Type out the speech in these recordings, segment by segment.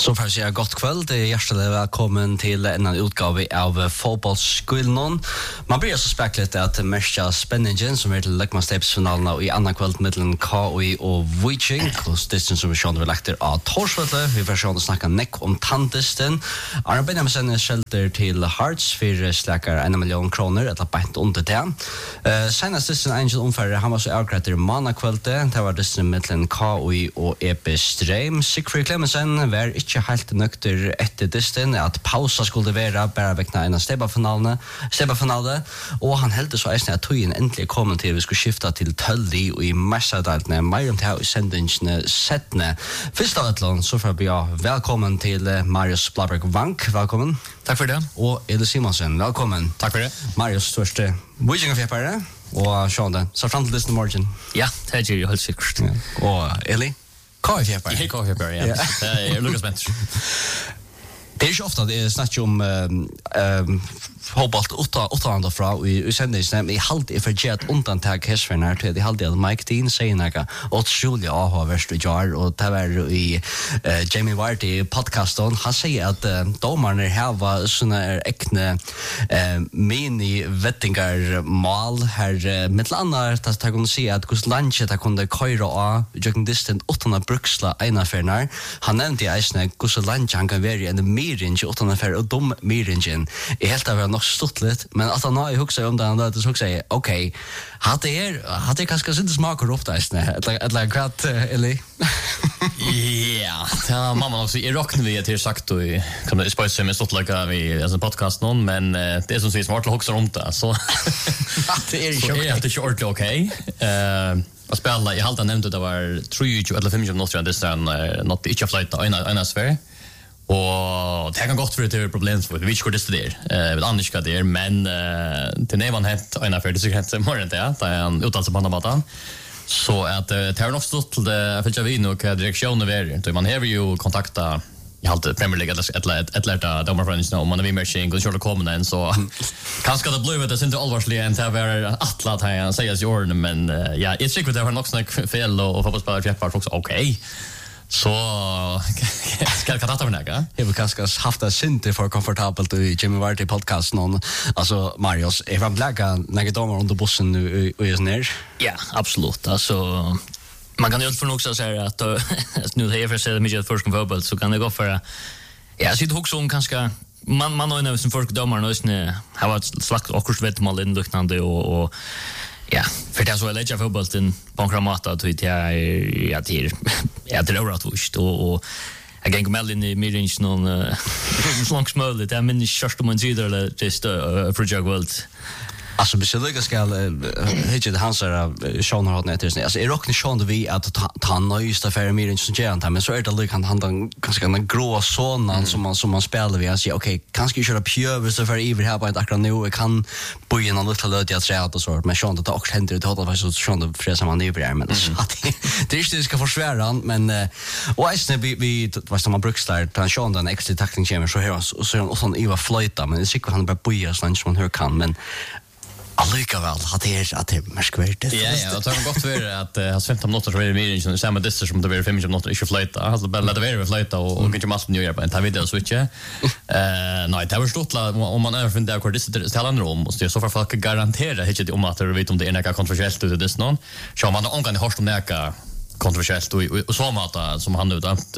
Så får jag gott kväll. Det är hjärtligt välkommen till en utgåva av fotbollsskolan. Man blir så speklet att mesta spänningen som är till Lekmanstepsfinalen och i andra kväll mellan KI och Viking. Och distance som vi känner vi lagt av Torsvölle. Vi får känna snacka näck om tantisten. Arne Benjamin är skelter till Hearts för släkar 1 miljon kronor eller bänt under det. Senast distance Angel omfärre han var så avgrätter manakvällte. Det var distance mellan KI och EP Stream. Sigfrid Clemensen var inte helt nökter efter disten att pausa skulle vara bara väckna en Steba-finale och han hällde så ägstna att tøyen äntligen kom till vi skulle skifta till Tölli och i Mersadaltene mer om det här i sändningen sättne. Först av ett så får vi välkommen till Marius Blaberg-Vank. Välkommen. Tack för det. Och Eli Simonsen, välkommen. Tack för det. Marius störste Viking-fjäppare och Sean, så fram till disten morgon. Ja, det är ju helt säkert. Ja. Och Eli? Kaffe-fjäppare. Jag är kaffe-fjäppare, ja. Det är Lukas Mentor. Det är ju ofta det snackar om fotboll utan fra i sändningen i halt i förget undantag häsvärnar till det halde att Mike Dean säger några otroligt avhåverst och jar och det var i Jamie Vardy podcasten han säger att domarna här var såna äkna mini vettingar mål här med annat att ta kunna se att hur lunch det kunde köra av jogging distance utan att bruksla ena förnar han nämnde i isne hur lunch han kan vara en miring utan att för och dom miringen är helt av nog stuttligt men att han har ju huxat om det så säger okej hade kanske inte smakar upp där eller kvart eller ja mamma också i rockne vi till sagt och kan det spice med stottlaka vi alltså podcast någon men det är som säger smart huxar om det så det är ju okej att spela i halta nämnde det var 3 eller 5 minuter det är not each of like en sfär. Och det kan gott för det är problem för vi skulle det där. Annars ska det men till när man helt en affär det så kan det mer än det är en uttalelse på andra så att det har nog stått till det för jag vet nog att direktionen är då man har ju kontakta jag har alltid Premier League ett lärda domarfriends om man är med machine går skulle komma en så kanske det blir det inte allvarsligt än att vara atlat här säger ju men ja it's secret det har nog snack fel och fotbollsspelare fjäppar också okej. Så ska jag ta för några? Jag vill kanske haft det synte för komfortabelt i Jimmy Vardy podcast någon alltså Marius är från Blacka när domar under bussen nu och är ner. Ja, absolut. Alltså man kan ju för nog säga att nu det är för sig mycket först fotboll så kan det gå för ja, sitt också om kanske man har ju som folk domar nu har varit slags akkurat vet man in luktande och ja, för det så är lägga fotbollen på en kramata till det är rättvist och jag gäng med in i midrange någon slanks möjligt det men just om man ser det just för jag vill alltså besöka ska hit det hans Sean har net alltså är rockne Sean vi att ta nöjsta för midrange så gärna men så är det liksom han ganska en grå sån som man spelar vi alltså okej kanske köra pure så för iver här på ett akkurat nu kan bo in en liten löd jag säger att så men Sean det också händer det har så Sean det fräsa man iver men det är det ska försvära men och vi vad som man brukslar på Sean den extra tackling kommer så här och så och sån Eva flyta men det är säkert han bara boja sånt som man hör kan men allikevel att det märkvärdigt. Ja, det tar gott för att ha 15 minuter så är det mer än samma distans som det var 5 minuter inte flyta. Alltså bara låta vara flyta och kanske massor nu gör på en ta video switcha. Nej, det var stort om man är från där kvar det ställer en rom och det så för folk garantera hit om att det vet om det är något kontroversiellt det är någon. Så man har kan hörs om något kontroversiellt och så mata som han nu att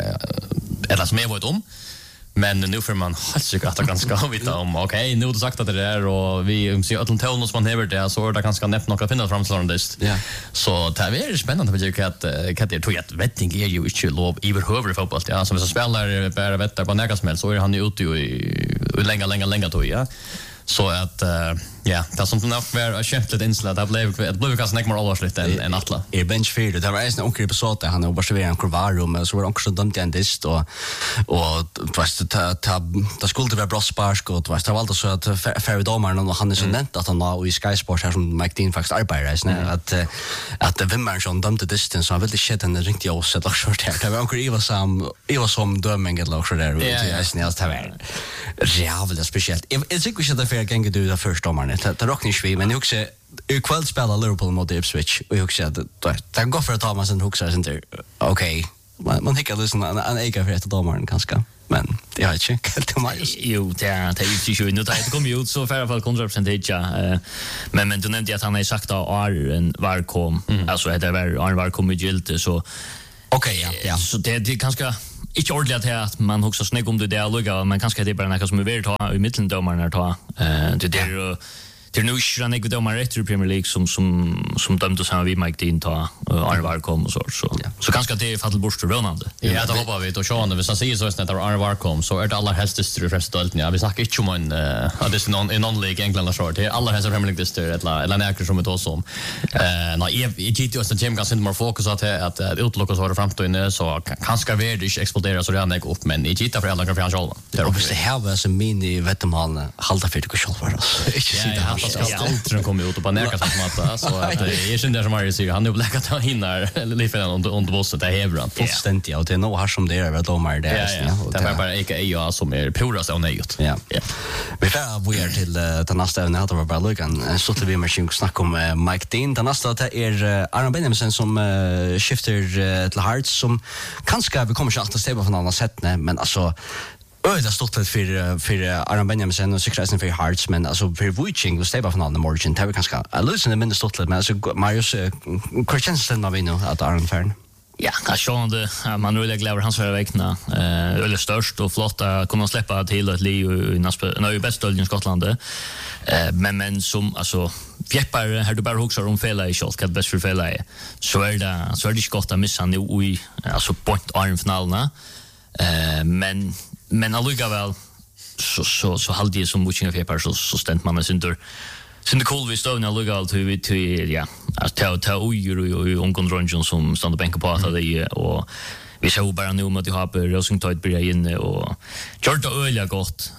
eller som är vad om. Men nu får man helt att ganska vita om okej, nu har du sagt att det är och vi ser att tonen som man häver det så är det ganska nätt några finna framslående ja. Så det är spännande för jag att det tror jag att vetting är ju inte lov i över fotboll ja som så spelar bara vettar på några smäll så är han ute i länge då ja. Så att ja, det som nog var kämpligt inslag det blev ganska näck mer allvarsligt än Atla. I bench 4 det var en onkel episod där han observerade en kurvarum så var det också dömt en dist och fast det skulle vara bra sparskott fast det var alltså så att för domarna och han är så nämnt att han var i Sky Sports här som Mike Dean faktiskt arbetar att Wimmer som dömde distance så han ville shit den riktigt oss att short här det var onkel Eva som dömning eller också där och det är snällt här var jävligt speciellt. Jag tycker att det för gänget du där först domaren det rockar ju men också i kväll spelar Liverpool mot Ipswich och jag också att det går för att ta man sen huxar sen okej man hickar liksom en egen för ett domaren kanske. Men det har inte helt Marius. Jo, det är ju nu det kommer ju ut så för i alla fall 100%. Men du nämnde att han har sagt att Arn var kom, alltså det var Arn var kom i gilt så okej, ja. Så det är ganska inte ordentligt att man också snägg om det där lugga, men kanske det är bara något som är värt att ha i mittendomarna ta. Det där det är nu inte en domare rätt i Premier League som dömde samma vid Mike Dean ta Arne Warkom och så kanske det är fattel bort rånande. Ja, det hoppas vi då Sean, hvis han säger så att Arne Warkom så är det allra helst det i förståelsen. Ja, vi snackar inte om en det är någon lig England så det är allra helst Premier League det eller näker som det också om. Nej, jag tycker just att Jim kan inte mer fokus att utlocka så har det framtiden så kanske värde inte explodera så redan upp men i gitta för alla kan för själva. Det är här var så mini vetteman halta för det själva alltså. Inte sitta Allt kommer ut och bara närka sånt så att jag känner som Mario säger han är bläckat han hinner lite under bossen där Hebron. Fullständigt och det är nog här som det är väl domare där. Det är bara EKA som är purast och nejt. Ja. Vi får börja till den nästa ämne att bara lugan så till vi med snacka om Mike Dean. Den nästa är Aron Benjamin som skiftar till Hearts som kanske vi kommer att stäva från andra sätt men alltså det stod för Aron Benjamin och Sixreisen för Hearts men alltså för Viking och stäva från andra margin det var ganska lösande men det stod men alltså Marius hur känns det när vi nu att Aron Fern? Ja, jag kände man nu lägger hans förra veckorna eller störst och flott att kunna släppa till ett liv i bästa i Skottland. Men som alltså Jeppar har du bara huxar om fela i skott kan bäst för fela så är det inte gott att missa nu i alltså point Arn-finalerna. Men alluga så halvdje som Viking Jeppar så stämt man synder cool vi stod när alluga allt vi till ja att ta ojur och omkontrollen som stannar bänka på att det och vi såg bara nu att du har på Rosington börja in och gjort det öliga gott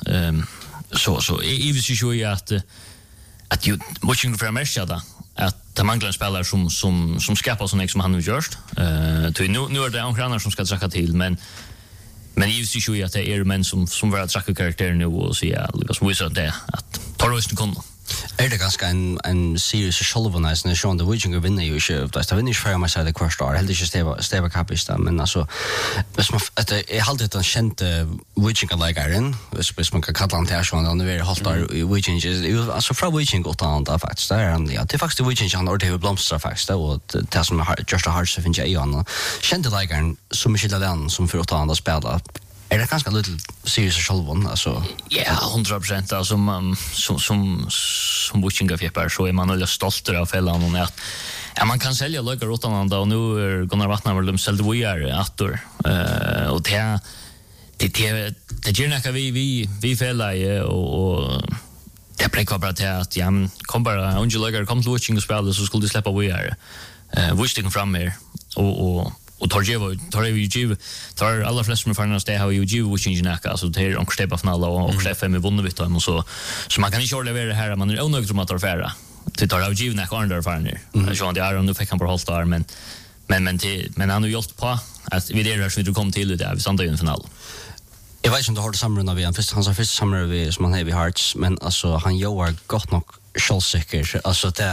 så i vis ju att ju Viking för Amerika då att det manglar en spelare som skapar sån som han nu görs nu är det en annan som ska dra till men i vis ju att det är män som var att dra karaktär nu och säga liksom visar det att ta rösten kon. Är det ganska en seriös självnäs när Sean the Viking vinner ju inte det vinner ju för mig så det kvarstår helt inte steva kapista men alltså att det är alltid en känd Viking lägaren hvis man kan kalla han till Sean han är haltar i Viking alltså från Viking gått han faktiskt där han ja det är faktiskt Viking han ordet har blomstrat faktiskt och det som just a heart så finns jag han känd lägaren som är den som för att andra spela. Är det ganska lite seriös självon alltså? Ja, 100% alltså som Viking Jeppar så är man väldigt stolt av fällan och att ja man kan sälja lökar åt andra och nu är Gunnar Vattnar väl de sålde vi attor och det gör näka vi fälla och det präkvar bara till att ja men kom bara Angel lökar kom till Viking och spela så skulle du släppa vi är Viking fram här och tar alla flesta som förnas det har ju givet Viking näka så det är omkring på alla och chef med vunnit vet och så man kan inte köra leverera här man är onödigt om att ta färra till tar av givet näka andra förner så det är nu fick han på hållt där men han har gjort på att vi det som vi kom till det vi stannade i en final. Jag vet inte om du har det samrunda vi hans första samrunda som han har i Hearts men alltså han gör gott nog självsäker alltså det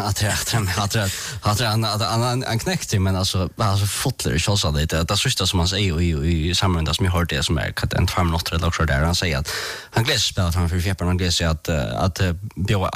att han knäckte men alltså fotler självsa det sista som han säger i samrunda som jag hört det som är en 5 minuter eller också där han säger att han gläds spelar framför Jeppar han gläds att bjöa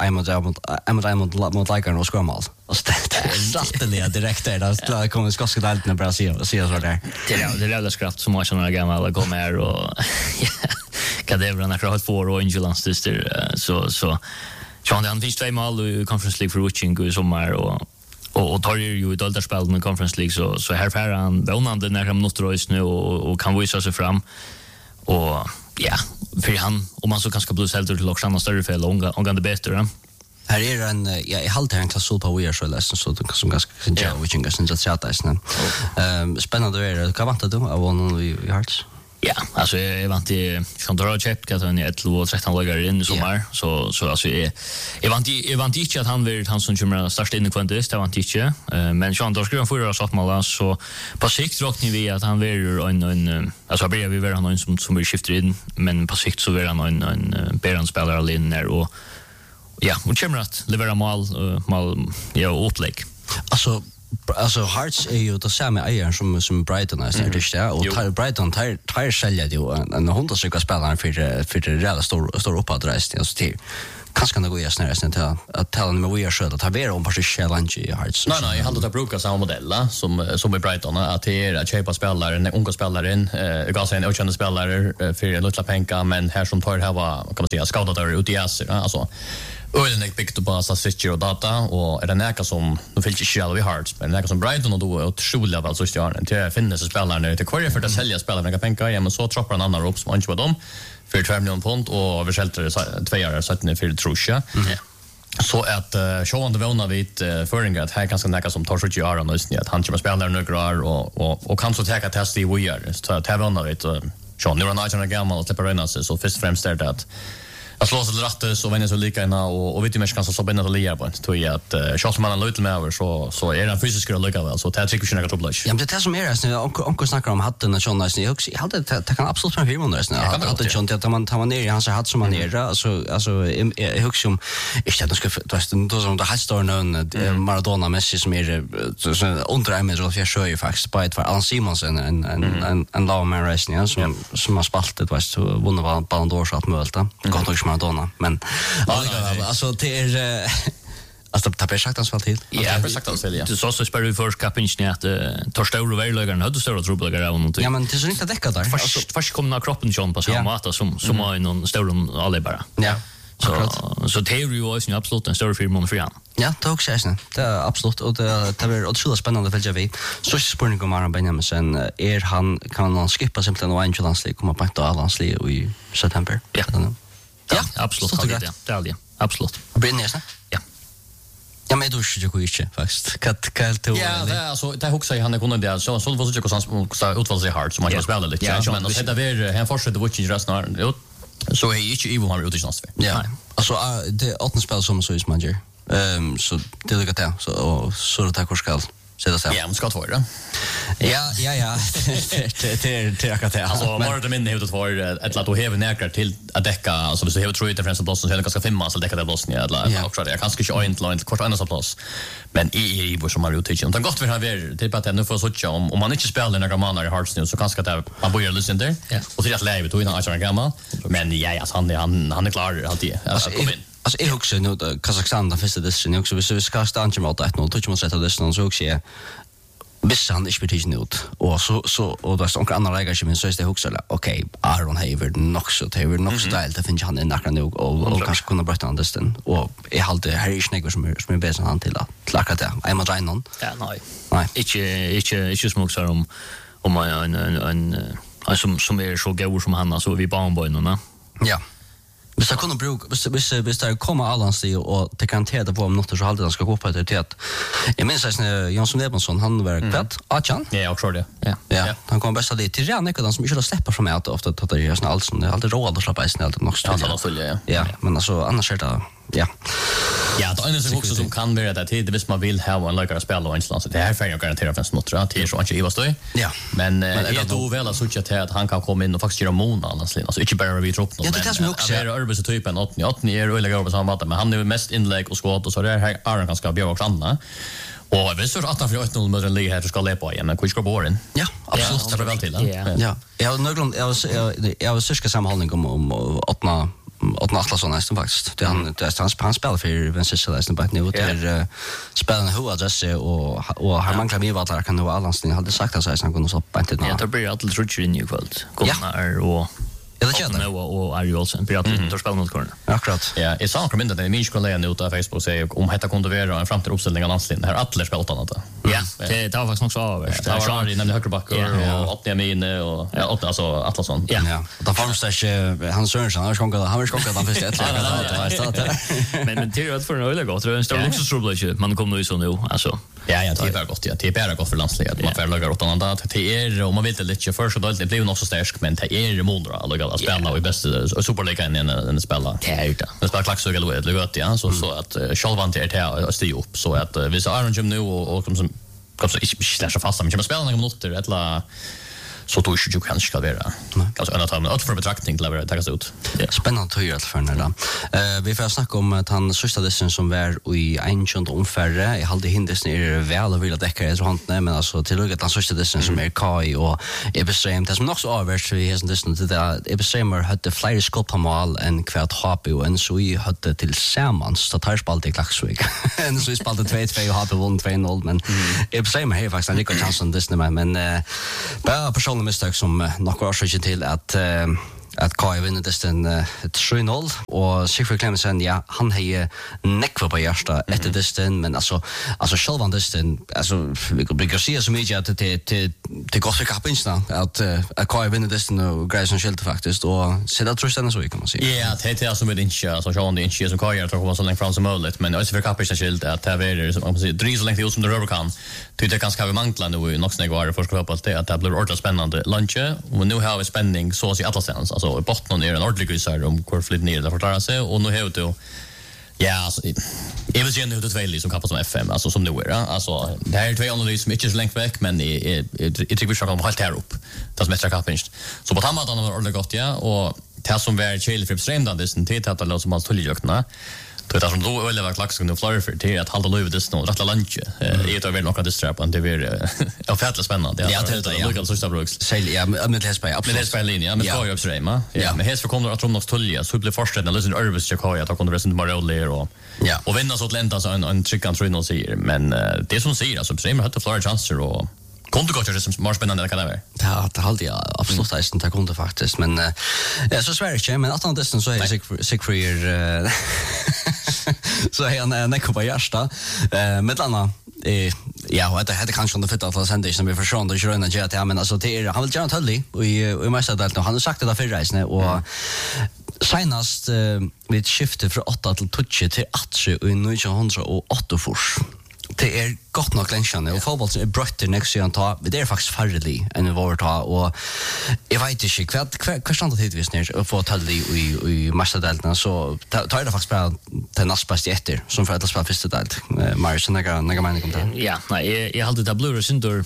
mot läkaren och skrammal alltså det är rätteliga direkt där kommer skotska delen när bara se så där det är det skraft som har såna gamla kommer och kadevra när jag har 4 och Angelans syster så Sean han finns 2 mål i Conference League för Viking i sommar och tar ju i Doldarspel i Conference League så här för han vånande när han nått nu och kan visa sig fram och ja för han om man så kanske blir helt till också andra större fel och det bättre. Här är en jag har en klass på vi är så läs så som ganska ja Viking är så att spännande är det kan vänta då av någon i Hearts. Ja, alltså jag vant till från Dora Chep att han är 13 lagar in i sommar så alltså jag vant inte att han vill han som kommer starta in i kvantest det vant inte men Sean då skulle han förra sommaren så på sikt räknar vi att han vill en alltså börjar vi vara någon som vill skifta in men på sikt så vill han en bärande spelare in där och ja, och kommer att leverera mål ja åtlägg. Alltså alltså Hearts är ju det samma ägaren som Brighton är det där och Brighton tar sälja det en 100 spelare för det reella stor uppadrest alltså till kanske kan det gå i snären till att tala med vi är så att ha vara om på challenge i Hearts. Nej, jag hade att bruka samma modella som i Brighton att det är att köpa spelare, en unga spelare in, gå sig en okänd spelare för en lilla pengar men här som tar det här var kan man säga skadade ut i alltså ölen är byggt på statistik och data och är det näka som nu finns inte själva i Hearts men näka som Brighton och då är otroligt väl så stjärnan till finnes spelare till kvar för att sälja spelare med pengar ja men så trappar en annan upp som inte var dem för 2 miljoner pund och översätter 2 år så att ni för trusha. Så att Sean Devona vid föringar att här kanske näka som tar 70 år och att han kommer spela några år och kan så ta test i wear så att Devona vet Sean nu är han gammal och släpper in så först främst är det att slå sig rätt så vänner så lika ena och vet ju mer kanske så bättre lia på tror jag att Charlesman har lite mer så är det fysiskt skulle lika väl så det tycker jag inte att ja men det som är det onkel snackar om hatten och såna jag hade det kan absolut vara filmen där snart att det sånt att man tar ner i hans hatt som man är alltså jag husar om inte att de ska då som det har står någon Maradona Messi som är så under en meter och jag kör ju faktiskt på ett för Alan Simonsen en law man racing som har spaltat vet så vunnit Ballon d'Or så att möta gott och Maradona men alltså det är alltså det har sagt ansvar till. Ja, det har sagt ansvar till. Det så spelar vi först kapinchen att tar stora väglägaren hade stora trubbelgar av någonting. Ja men det är så inte täcka där. Först kommer kroppen John på samma mat som har någon stor alla bara. Ja. Så det är ju också absolut en större firma för han. Ja, det också är det är absolut och det blir otroligt spännande för vi. Så spänning om Aron Benjamin sen han kan han skippa simpelt och en chans komma på till Allansley i september. Ja. Ja, absolut. Det är det. Absolut. Brinnäsna. Ja. Ja, men du skulle ju inte faktiskt. Kat ja, det alltså det också han kunde det så var så jag så utvalde sig hard så man kan spela lite. Ja, men det där han fortsätter watching just now. Så är inte Ivo har gjort det transfer. Ja. Alltså det 8 spel som så är manager. Så det lukar det så det tar skall. Så det så. Ja, man ska två det. Ja. Det är akkurat det. Alltså var det minne hur det var ett lat och häva näkar till att täcka alltså så har tror jag differens plats så är det ganska 5 så täcka det plats eller också det kanske inte inte kort annars plats. Men i som har gjort det. Det gott för han är typ att nu får så om man inte spelar några mannar i Hearts nu så kanske det man börjar lyssna där. Och så att läge då innan han är gammal. Men ja, han är klar alltid. Alltså Alltså jag också nu Kazakstan den första edition också vi ska stanna mot att något touch sätta det så också är visst han inte betyder ut och så och då så andra läger som så är det också okej Aaron Haver nog så style det finns han i nacken nog och kanske kunna bryta den distan och är halt det här är snägg som är bäst han till att klara det är man dra någon ja nej inte smoksar om en som är så god som han alltså vi barnboyna ja. Hvis det kunne bruke, hvis det kommer Allansley og det kan tede på om noe så halvdelen skal gå på etter til jeg minns at Jansson Lebensson, han var kvett, Atjan? Ja, jag tror det. Ja, han kommer bäst av det til ren ikke den som ikke släpper fra meg at ofte at det er sånn alt som det er alltid råd å slappe eisen alltid nok stille. Ja, men alltså annars er det ja. Ja, det är också som kan vara det till visst man vill ha en läkare spela och inte så det här får jag garantera för snotra till så inte Ivas då. Ja. Men är då väl att söka till att han kan komma in och faktiskt göra mån Allansley alltså inte bara vi tror på något. Ja, det är som också är arbets typen 8 är öliga över samma vatten men han är mest inlägg och skott och så där här är han ganska bra och andra. Och vi så att han för 8-0 med den liga här ska lepa igen men hur ska båren? Ja, absolut. Det är väl till. Ja. Jag har syska sammanhållning om 8 Atlasson nästan faktiskt. Det han spelar för Vincenzo nästan på nu där spelar huvudadress och har man klarar vad där kan nog Allansley hade sagt att han kunde så på inte. Ja, det blir alltid trutcher in i kväll. Kommer och ja, det känner och är ju också en pirat som spelar mot korna. Akkurat. Ja, jag sa att det min skulle lägga ut på Facebook säger om detta kunde vara en framtida uppställning av Allansley. Här Atlas spelar åt annat. Ja, det var faktiskt också överst. Det var i nämnde högerbackar och 8 mine och ja, alltså Atlasson. Ja. Då fanns det han Sörensen han skånkade han först ett Men till att för en öle gott. Det är en stor luxustrubblage man kommer ju så nu alltså. Ja, det är bara gott. Ja, det är bara gott för landslaget. Man får lägga åt annat. Det är om man vill det lite för så då det blir ju nog så starkt men det är måndra att spela i bästa superligan en spela. Det är det. Men spela klaxsuga eller gott ja så att självant är det att stiga upp så att vi så Iron Gym nu och som inte släppa fast men man spelar några minuter eller så då skulle ju kanske ska vara alltså en av för betraktning till att ta sig ut. Spännande att höra för när vi får snacka om att han sista dissen som var i ancient omfärre. Jag hade hinders ner väl och vill att täcka det så han men alltså till att han sista dissen som är Kai och Ebestrem det som också avvärts vi hesten dissen till det Ebestrem hade fler skott på mål än kvart HP och en så i hade till sammans så tar spalt i Klaxvik. En så spalt 2-2 och HP vunnit 2-0 men Ebestrem har faktiskt en lika chansen dissen men bara personliga misstag som nog var så till att Kai vinner desten 3-0 och Sigfrid Clemensen ja han har nekva på hjärsta efter desten men alltså självan desten alltså vi kan brukar se så mycket att det går så kapinsta att Kai vinner desten och Grayson skilte faktiskt och så där tror jag så kan man säga. Ja, det är som med inte så Sean det inte som Kai tror komma så långt fram som möjligt men alltså för kapinsta skilte att det är som man säger dryg så långt ut som det rör kan. Det ganska vi manglar nu nog snägg var för ska på att det blir ordentligt spännande lunch och nu har vi spänning så i alla sens alltså botten är en ordentlig grisar om hur flytt ner där förklara sig och nu har det ja alltså jag vill se nu det två som kappas som FM alltså som nu är alltså det här är två analys som inte är så långt väck men jag tycker vi ska komma helt här upp det som är kapinst så på tammat han har ordentligt gott ja och det som var chill för extremt det sen till att det låter som allt tulljukna det som då eller var klax kunde flyga för till att hålla löv det snart rätta lunch är det väl något att strappa det blir fett spännande ja det är så bruks säg ja med läspa absolut läspa linje men ska ju uppstrema ja men häst kommer att nog tulja så blir första den lösen Örvis check har jag att kunna resten bara roller och vinna så Atlanta så en tryckan tror jag säger men det som säger alltså Bremer hade flera chanser och kunde gå till som mer spännande kan det vara. Ja, det hade jag absolut inte kunde faktiskt men så Sverige men att han dessutom så är Sigfrid så är han näck på hjärsta med Anna ja och det hade kanske inte fått att sända som vi försvann och köra GTA men alltså det är han vill gärna töllig och i mesta delen han har sagt det där för resan och senast vid skiftet från 8 till 12 till 8 i 1908 fors. Det är gott nog längre och fotboll är brötter nästa år ta det är faktiskt färdig än vad ta och jag vet inte kvar stannar tidvis ner och få tal i mästardelen så tar det faktiskt bara till nästbäst efter som för att spela första del Mars några mening om det. Ja nej jag hade det blur syndor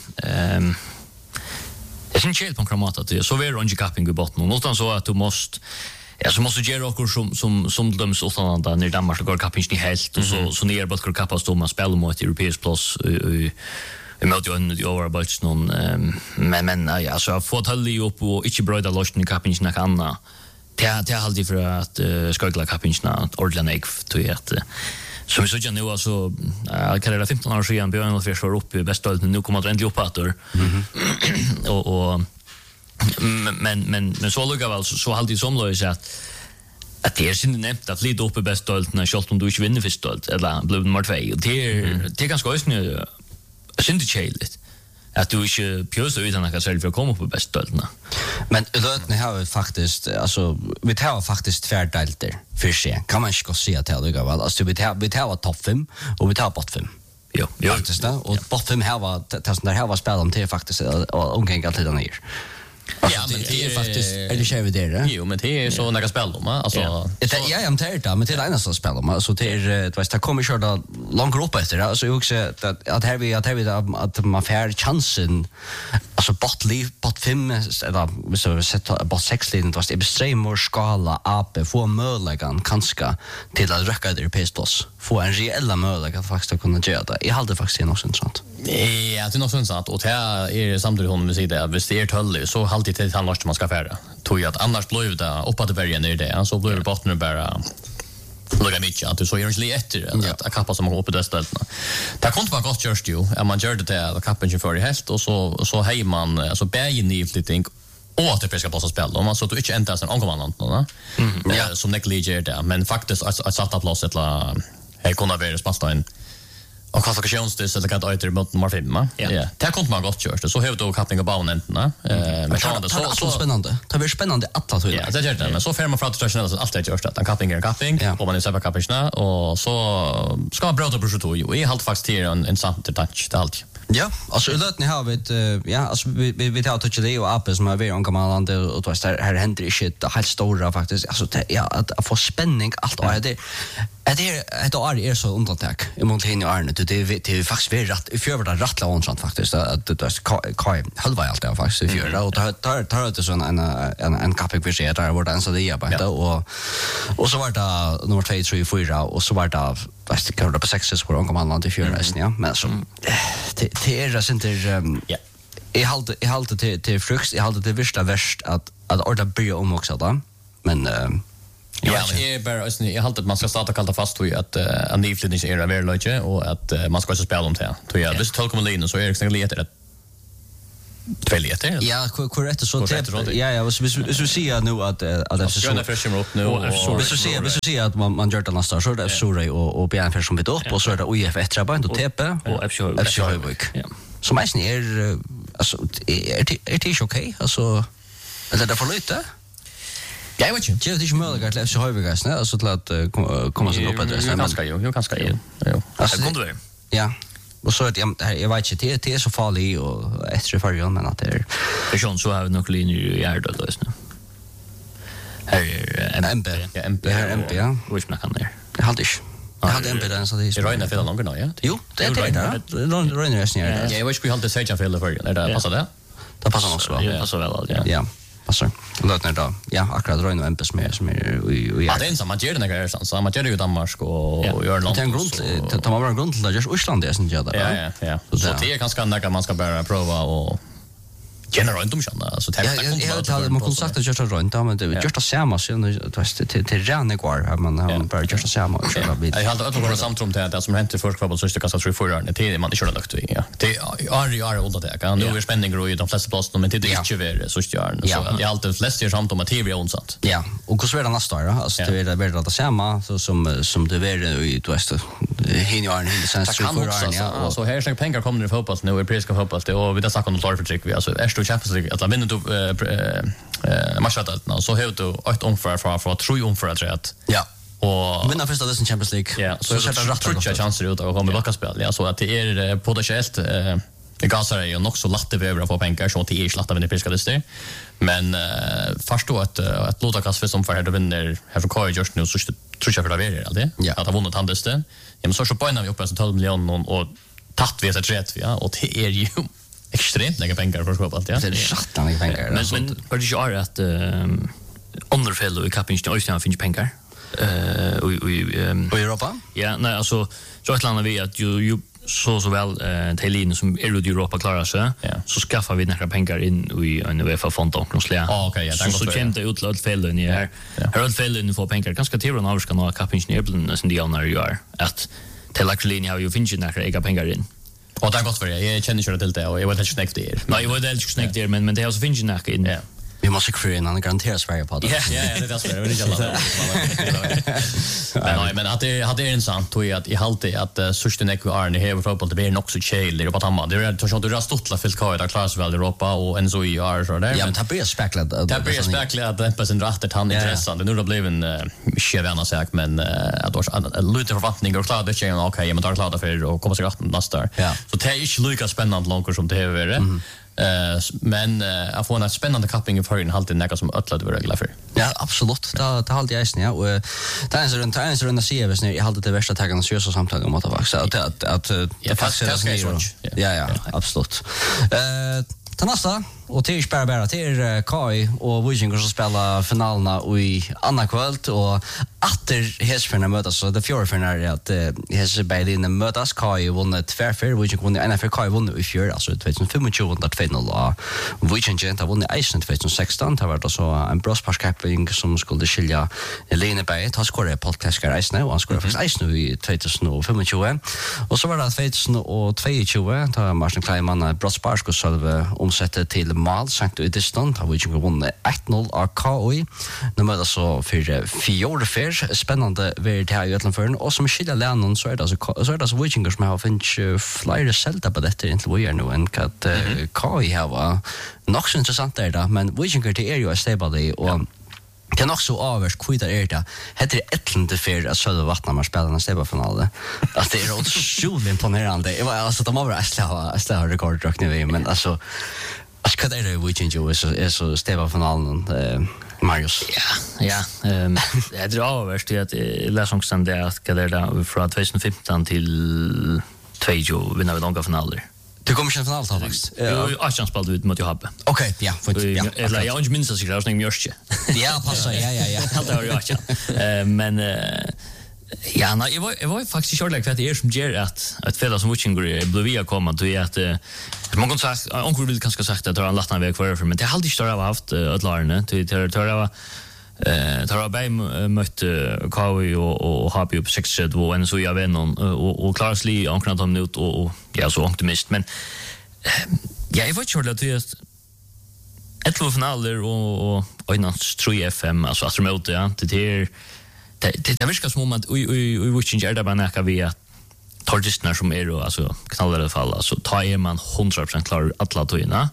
det är en chill på kramata det så är det capping i botten och utan så att du måste ja så måste göra också som döms åtanda när Danmark går kapins ni helt och så ner bort går kappas då man spelar mot europeisk plus i mot ju i overbudget någon men ja så få talli upp och inte bröda lossen i kapins när kan det är alltid för att skogla kapins när ordentligt till att som vi såg nu alltså karriär 15 år sedan Björn och Fischer upp i bästa nu kommer det äntligen upp åter och men så luggar väl så alltid som lös att det är sin nämnt att flytta upp i bästölten själv om du inte vinner förstölt eller blir nummer 2 och det är ganska ösnö synd det chailigt att du inte pjösa utan att själv för att komma upp i bästölterna men lötna har faktiskt alltså vi tar faktiskt tvärdelter för sig kan man inte säga att det luggar väl alltså vi tar topp 5 och vi tar bort 5 ja faktiskt och bort 5 här var det som där här var spel om till faktiskt omgång alltid ner. Ja, men det är faktiskt är det kör det. Jo, men det är så några spel då, alltså. Ja, jag tar det, men det är nästan spel då, alltså det är det visst kommer köra långt upp efter det. Alltså jag också att här vi att man får chansen alltså bot 5 eller så sätta bot 6 linjen då är extrem skala AP få möjligheten kanske till att räcka det europeisk plus. Få en reell möjlighet att faktiskt kunna göra det. Jag hade faktiskt det också intressant. Ja, det är nog sant och det är samtidigt hon vill säga att hvis det är töllig så alltid till han måste man ska färra. Tror jag att annars blir det upp att det börjar ner det. Så blir det botten bara lugga mycket att du så gör inte efter att kappa som går upp i det stället. Det kan inte vara gott just ju. Man gör det att kappen ju för i helt och så hej man så bägen i flytting och att det ska passa spel då man så att du inte ändrar sen ankommandant då. Ja, som negligerar det men faktiskt att sätta plats ett la hej kunna vara spasta en och kvalifikationsdess eller kan det åter mot nummer 5. Ja. Det kan man gott köra. Så har du kappning och baunenterna. Men det så spännande. Det blir spännande att ta ja, det gör det. Men så får man fram till traditionellt så allt det görs att en kapping är en kapping och man är säkert kappingna och så ska man bråta på 22 och är halt faktiskt en center touch det allt. Ja, alltså lötni har vi ja, alltså vi tar touch det och AP som är vi gamla land och då är här händer det shit helt stora faktiskt. Alltså ja, att få spänning allt och det är så undantag. I mot hin och Arne det är faktiskt vi rätt i förvärda rattla onsant faktiskt att det kai halva allt det faktiskt i förra och tar det sån en kapik vi ser där var den så det är bara och så var det nummer 2 3 4 och så var det fast det kan på 6 så var gamla land i förra ja men så det är inte ja jag håller till frukt jag håller det värst att orda börja om också då men ja, men jag har att man ska starta kalta fast och att en nyflyttning är väl lite och att man ska spela om det. Så ja, det tolkar man in så är det exakt lite tvälligheter. Ja, korrekt så ja, så ser nu att det så ska fräschim upp nu och så ser att man gör det nästa så det Sorry och BN för som bit upp och så är det OIF ett trabant och TP och FC Höjvik. Ja. Som mest är alltså är det okej? Alltså eller det för lite? Ja, jag vet inte. Det är inte möjligt att FC Höjvik alltså till att komma sig upp det. Jag kanske ju. Alltså kunde det. Ja. Och så att jag vet inte det är så farligt och extra farligt men att det är Person så har vi nog linjer i Erdal just nu. Här är MP. Ja, MP. Här MP ja. Hur snackar ner? Jag hade inte. Jag hade MP där så det är. Det regnar för långt nu, ja. Jo, det är det. Det regnar nästan här. Ja, jag vet inte hur halt det säger för för. Är det passar det? Det passar också bra. Det passar väl, ja. Ja. Passar. Låt ner då. Ja, akkurat regnar och MP som är i. Ja, det är en samma gör det några år så man gör det ju Danmark och gör något. Det är en grund tar man bara en grund till att göra Island det sen gör det. Ja. Så det är ganska nära man ska bara prova och generellt om känna alltså ja, man kunde sagt att göra runt men det just det samma så till rena går man bara just det samma och köra vid. Jag hade att vara samtrum till det som hände först kvar så det kanske 3-4 år till man inte lagt ja. Det är under det kan nu är spänning och i de flesta platser men det är inte över så stjärn så jag alltid flest är samt om att TV onsant. Ja, och hur svårt det nästa år alltså det är väl det samma så som det är i West hinjarn in sen 3-4 ja. Så här snackar pengar kommer i fotboll nu europeiska fotboll och vi där snackar om klarförtryck vi alltså Champions League att vinna då matchattarna så har du ett omför för 3 omför tror jag. Ja. Och vinna första delen Champions League. Ja, så det är rätt chanser ut att komma tillbaka spel. Ja, så att det är potentiellt det gasar ju nog så lätt över få pengar så att det är slatta vinner priska lister. Men förstå att låta kast som för här då vinner här för Kai just nu så tror jag för det är det. Att ha vunnit handlisten. Ja, men så på en av uppe så 12 miljoner och tatt vi ett rätt ja och det är ju extremt mycket pengar för skåpet ja. Det är satan mycket pengar. Men var det ju är att underfäll och kapingen och Östern finns pengar. I Europa? Ja, nej alltså så ett land vi att ju så väl Thelin som är i Europa klarar sig så skaffar vi några pengar in i en UEFA-fond och någonstans. Okej, ja, så känt ut ett fel i här. Här ett fel in för pengar ganska teorin av ska nå kapingen ibland sen det när gör att Thelin har ju finns ju några egna pengar in. Och det har gått för det. Jag känner inte till det och jag vet inte snäckt det. Nej, jag vet inte snäckt det men det har så finns ju några in. Vi måste kräva en garanterat Sverige på det. Ja, det är så. Men att det hade en sant tror jag att i halt att Sursten Arne här fotboll det blir nog så chill på Tamma. Det är så att du har stottla för Kai där klarar sig väl i Europa och en så i är så där. Ja, men det blir spekulad. Det blir spekulad att på sin rätt han intressant. Nu då blev en skevärna sak men att lite förväntningar och klart det känns okej men tar klart för att komma sig rätt nästa. Så det är inte lika spännande långt som det har varit. Men att få en spännande kapping i förhållande halt det något som öllade var glad för. Ja, absolut. Det har alltid jag snä och det är en CV snä i halt det värsta tagen så så samtal om att faktiskt att det faktiskt är ja, absolut. Ta nästa och till bara till Kai och Vikingur som spelar finalerna i andra kväll och efter Hesfärna mötas så det fjärde för när att Hesbäden mötas Kai vunnit tvärfär Vikingur vunnit NFL Kai vunnit i fjärde alltså 2025 och 2-0 Vikingur har vunnit Eisen 2016 det var då så en brosparskapping som skulle skilja Leneberg ta skåra podcaster Eisen och han skåra faktiskt Eisen i 2025 och så var det 2022 då Martin Kleiman brosspar skulle själva omsätta till mål sankt ut i stand har vi ju vunnit 1-0 av KOI. Nu möter så för fjärde spännande vid här i Göteborg och som skiljer länen så är det så Vikingur som har funnit flera sälta på detta inte vad är nu än att KOI har var nog så intressant där men Vikingur det är ju stable och kan också avers kvita det. Heter det ättlande för att söda vattna man spelar en stäbafinal. Att det är otroligt imponerande. Det var alltså de har bara slå rekord nu men alltså vad är det weekend ju är så stäbafinalen Marius. Ja. Det är avers det att läsongsten det att det där från 2015 till 20 vinner vi några finaler. Du kommer känna final faktiskt. Jag spelade ut mot Johabbe. Okej, ja, fint. Ja. Eller jag inte minns att jag snägg mjörske. Ja, passar. Ja. Allt har jag. Men ja, nej, jag var faktiskt körlig för att det är som ger att fälla som watching blev via komma till att man kan säga onkel vill kanske sagt att det har en lattna väg för men det har aldrig större haft utlarne till det tar jag mött Kawi och Happy upp 6 och en så jag vet någon och Klarsli anknat dem ut och ja så optimist men jag var ju att det ett finaler och innan 3 FM alltså att remote ja det verkar som att vi watching är där bara näka vi att targetsnar som är då alltså knallar i alla fall alltså tar man 100% klar alla toina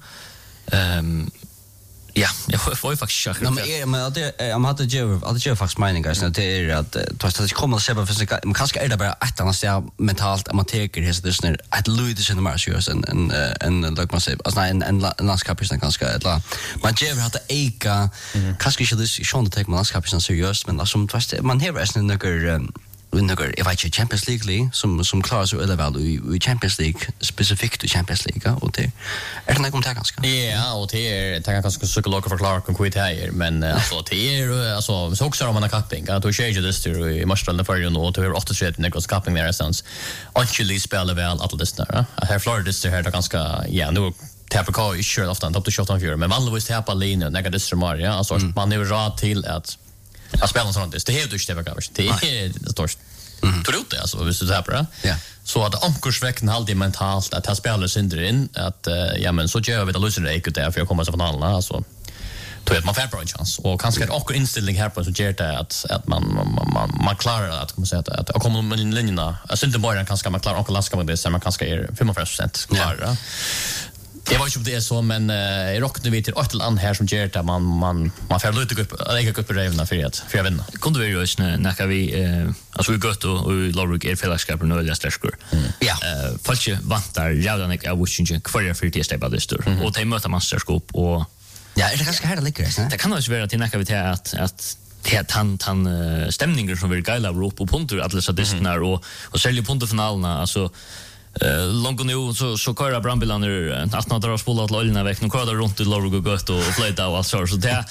ja, jag var ju faktiskt chockad. Men det jag hade ju faktiskt mening guys det är att det kommer att se på för man kanske är det bara ett annat sted mentalt att man tar det så att Louis in the Martius en like man säger alltså en landskapspistan kanske eller man ger hade eka kanske inte det sjön det tar man landskapspistan seriöst men alltså man har resten några jag vet inte Champions League som klarar sig eller väl i Champions League specifikt till Champions League och det är det något ganska. Ja, och det är ganska psykologiskt förklara konkret här men alltså det är alltså så också om man har capping att du change det till i matchen för ju och du har 8-3 Nicholas capping där någonstans. Actually spelar väl alla det där. Här Florida det här är ganska ja nu tapar kvar i kör ofta upp till 17-4 men vanligtvis tapar linje negativt som Maria alltså man är råd till att spela sånt det helt just det var kanske det är stort tror det alltså visst det här bra ja så att ankursväcken alltid mentalt att ha spelar syndrar in att ja men så gör vi det löser det där för jag kommer så från alla alltså tror att man får en chans och kanske också inställning här på så ger det att man klarar att komma säga att kommer med linjerna alltså inte bara kanske man klarar och laska med det så man kanske är 55% klara. Jag vet inte om det är så, men i rockar vi till ett land här som ger det man får lite upp i revna för att vinna. Kunde vi ju när vi alltså vi gott och Loruk är fällskapet nu eller stärskor. Ja. Folk vantar jävla jag watching kvar för det stäba det står. Och det möter mästerskap och ja, är det ganska här det ligger det kan också vara till när vi till att han stämningen som vill gaila upp på punkter alla så distnar och sälja punktfinalerna alltså långt nu så köra brandbilar att man drar spolat till oljan väck nu köra runt i Lorgo gott och flöjta och allt så det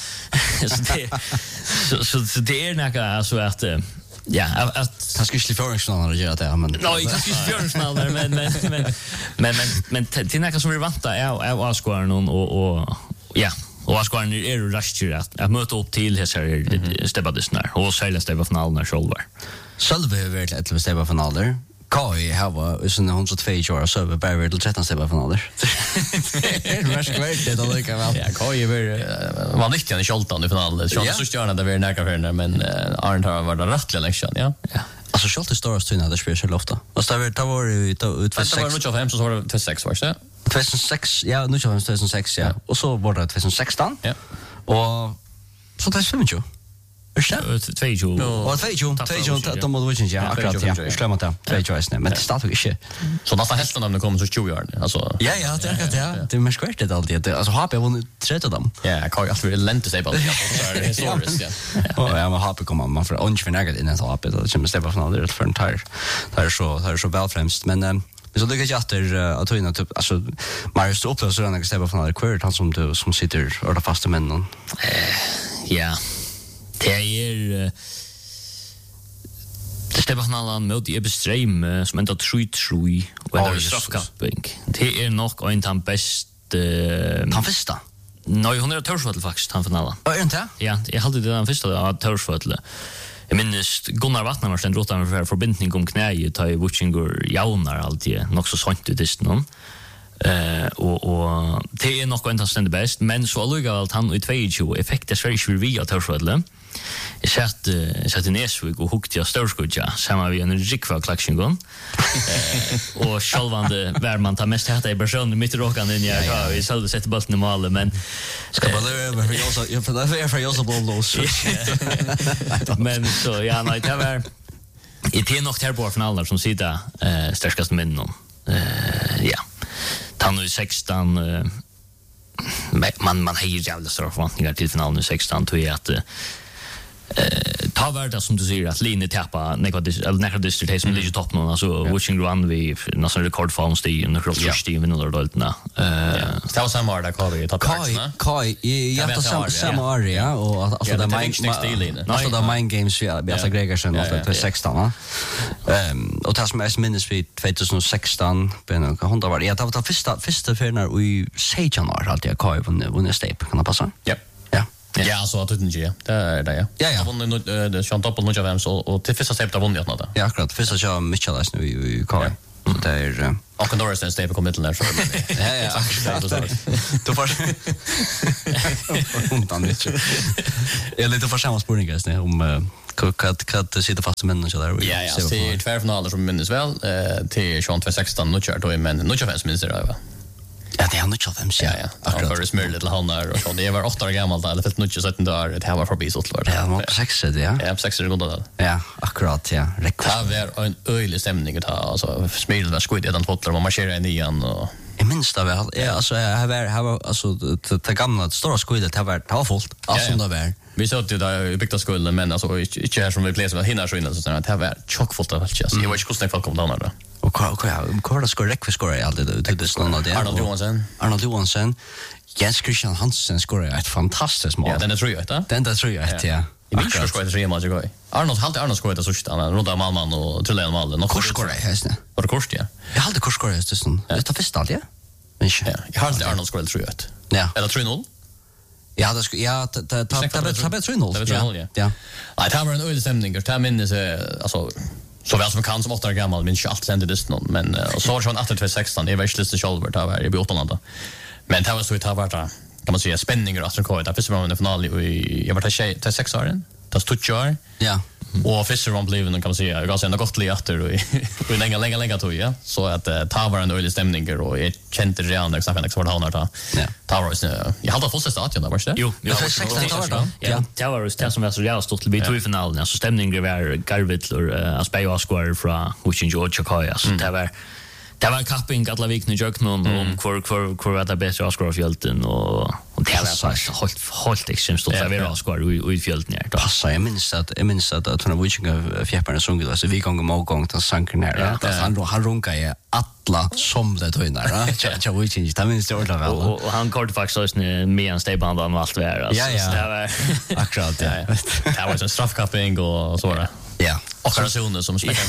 så det är näka alltså att ja att kanske skulle förringsnaler göra det men nej kanske förringsnaler men till näka som vi väntar är Asquaren och ja och Asquaren är ju rastigt att möta upp till här stäbbadisnar och sälja stäbbafinalerna själva själva över till stäbbafinaler Kai har sån 102 år så över bara till 13 stäbbafinaler. Det är mest great det då lika väl. Ja, Kai var nyttig i Scholtan i finalen. Så stjärna där vi näka för när men Arne har varit rättliga lektion, ja. Alltså Scholtan står oss tunna där spelar ofta. Och så det var ut 2006. Det var nog 25 så var det 2006 var det. 2006. Ja, nu kör vi 2006 ja. Och så var det 2016. Ja. Och så det är 25. Ursäkta? 22. Och 22 de måste ju ja, akkurat ja. Jag glömde det. 22 men det startar inte. Så nästan hästarna när de kommer så 20 år. Alltså ja, det är akkurat ja. Det är mer skvärt det alltid. Alltså har jag vunnit 3 av dem. Ja, kan jag alltid lente sig på det. Så är det historiskt ja. Ja, men har kommer man för ungen för näget innan så har det kommer stäppa från det för en tire. Det är så välfrämst men så det jag efter att ta in typ alltså Marius upplöser den stäppa från det kvart han som du som sitter och där fasta männen. Ja. Det är det stämmer från alla mot i Ebestream som ända 3-3 och det är straffkapping. Det är nog en av bästa han första. Nej, hon är Torsvötl faktiskt han från alla. Är inte? Ja, jag hade den första av Torsvötl. Jag minns Gunnar Vattnar sen rotar för förbindning om knäet i Watchingur jaunar alltid nog så sånt ut just någon. Och det är nog inte ständigt bäst men så alluga allt han i 22 effekter Sverige vill vi att Torsvötl. satt i Nesvik och hukte jag Storskudja samma vi en rikva klaxingon. Och självande vär man tar mest hata i personen mitt i råkan in jag vi sålde sätta bollen i målet men ska bara över för jag så bollos. Men så ja nej det var det är nog här på finalen som sitter starkast minnen. Ja. Han nu 16 man har ju jävla stora förväntningar till finalen nu 16 tror jag att ta värda som du säger att linje tappa några distrikt som ligger topp nu alltså watching run vi nästan rekordform stig och cross-stig vinner dollarna. Det var samma där Kai topp. Kai jag tar samma area och alltså där mind games vi alltså Gregersen och 16 och tas med minus vid 2016 ben och hon var det var första förnar i 16 år alltid Kai vunnit step kan det passa? Ja. Ja, så att det inte det är det. Ja. Jag vann det Sean Toppel nog av dem så och till första step där vann jag något. Ja, akkurat. Första kör Michelas nu i Kai. Det är och Norris step kommer till där så. Ja. Du får undan lite. Jag lite för samma spårningar just nu om kan sitta fast med människor där. Ja, det är tvärfinaler som minns väl till Sean 2016 nu kör då men nu kör fans minns det va. Ja, det är nog så vem säger. Ja. För det smör lite handlar och så. Det var 8 år gammalt eller fett mycket 17 dagar det här var förbi så klart. Ja, var 6 det ja. Ja, 6 sekunder. Ja, akkurat ja. Det var en öjlig stämning att ha alltså smil var skit i den fotbollen man marscherar in igen och I minst av väl. Ja, alltså här var alltså det gamla stora skudet det var fullt. Alltså det var. Vi såg det där byggt skulden men alltså inte här som vi pläs med hinner så innan så att det var chockfullt av allt. Jag vet inte hur snägt folk kom down där. Och vad ska räcka skora i allt det snön av det. Arnold Johansson. Jens Christian Hansen skorar ett fantastiskt mål. Ja, den tror jag inte. Den tror jag inte, ja. I minns jag skorar 3 mål jag. Arnold skorar det så sist han runt Malman och Trillén mål. Någon kurs skorar hästen. Var det kurs ja? Jag hade kurs skorar just sån. Det tar fest ja. Men jag har alltid Arnold skorar tror jag. Ja. Eller 3-0. Ja, det skulle ta 3-0. Ja. Nej, det var en öjlig stämning. Det minns alltså så väl som kan som 8 år gammal minns jag allt sen det någon men och så var det 2016 det är världsliste själva där var i Botanlanda. Men det var så det var kan man säga spänningar att Kai där första gången i final i jag var till 6 år. Det stod ju. Ja. Och Fisher var bliven kan man säga. Jag sen gott lite och i länge tog ja. Så att ta var en öjlig stämning och jag kände redan exakt när det var där. Ja. Ta var så jag hade fått stadion där var det? Jo, jag har 16 år. Ja, det var det som var så jävla stort till vi tog i finalen. Så stämningen var Garvitler Asbey Oscar från Huchin George Kai så det var kapping alla vikna jöknon om kvar det bättre Oscar av fjälten och det var helt extremt stort att vara Oscar i fjälten där. Passa jag minns att att han Huchin fjäpparna såg så vi gånger mål gång den sanken här. Han runkar ju alla som det höjnar. Jag Huchin det minns det ordentligt väl. Och han kort faktiskt med en stejband och allt det här alltså. Det var akkurat ja. Det var en straffkapping och så där. Ja. Operationer som smäcker.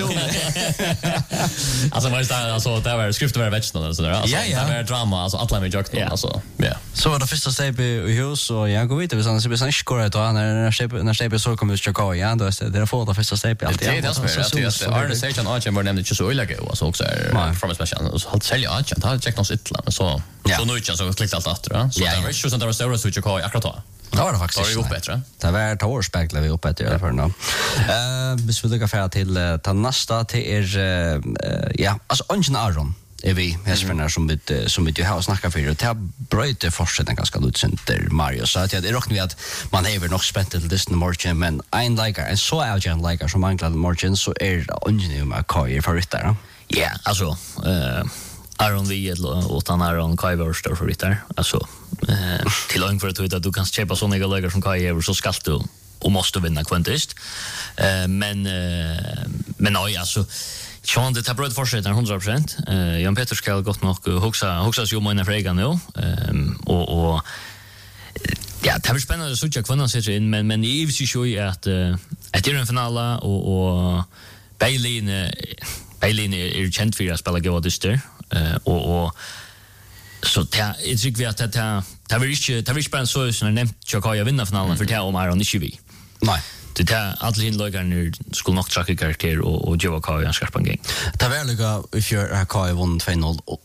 Alltså var det alltså det var skrifter var växtna så där. Alltså det var drama alltså alla med jock alltså. Ja. Så var det första steg i hus och jag går vidare så det blir skora då när steg så kommer Chicago ja då är det för det första steg alltid. Det är det Arne Sejan Archen var nämligen inte så illa alltså också från special så halt sälja Archen har checkat oss ytterligare men så nu inte så klickat allt efter så det var ju så det var stora så Chicago akkurat. Det var det faktiskt. Det var ju bättre. Det var 2 år speklar vi upp efter i alla fall nu. Hvis vi lyckas färra till nästa till ja, alltså Ungen Aron är vi hästförnar som vi har snackat för och det bröjte fortsätta ganska lutsenter Mario så att jag räknar vi att man är nog spänt till Disney Morgan men en likar en så agent likar som Angela Morgan så är Ungen med Kai för ryttare. Ja, alltså Aaron Viel och Aaron Kai var står för ryttare. Alltså till långt för att du kan köpa såna läger som Kai över så ska du och måste vinna kvantist. Men nej alltså Sean det tar bröd fortsätter 100%. Jan Peter ska gott nog huxa ju mina frågor nu. Och ja, det är spännande så jag kvannan sätter in men i visst ju att det är en final och Bailey är känd för att spela goda dyster och så jag tycker vi att det var inte bara så som nämnt Chicago vinna finalen för det om Iron inte vi. Nej. Det är alla inläggarna skulle nog tracka karaktär och Joe Kai en skarp gång. Det var lika if you Kai vann 2-0 upp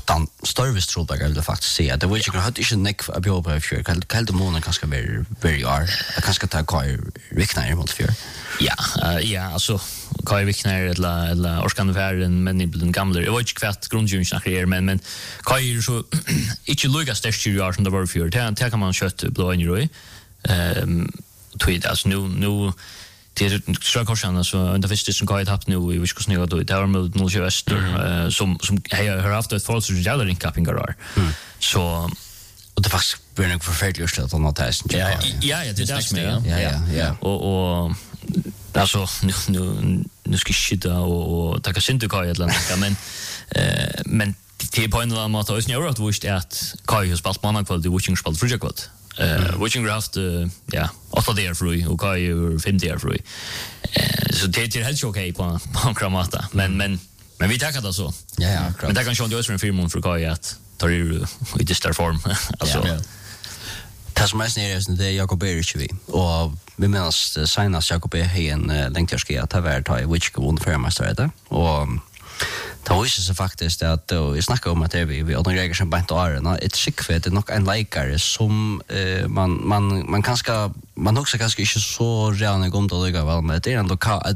utan störvis trodde det faktiskt säga. Det var ju hade inte neck av jobba för kallt månaden kanske very are. Jag kanske ta Kai Wickner mot för. Ja, alltså Kai Wickner eller Orskan Värden men i den gamla. Jag vet inte kvart grundjungs snackar men Kai är så inte lugga störst ju som det var för. Det kan man köta blå in i. Tweet alltså nu det strökorsan så under första som Kai haft nu i vilka snöar då det har med 0 öster som har haft ett fall så jävla rinkappingar så och det faktiskt blir nog förfärligt att han test. Ja, det är det med. Ja. Och alltså nu ska skita och ta sig inte Kai eller men det på en eller annan måte är snarare att visst att Kai har spelat många kväll i watching spel för jag watching haft 8 dagar för och Kai 5 dagar för. Så det är helt okej på Kramata men vi tackar det så. Ja, men det kan ju inte för en film för Kai att tar ju i distar form alltså. Det som mest är det Jakob Berich och vi menas senast Jakob en längdjärski att ha varit i which won förmästare och det var ju så faktiskt att vi snackade om att vi och några grejer som bänt åren ett skickfett det nog en likare som man kanske man också kanske inte så redan går då det väl med det är ändå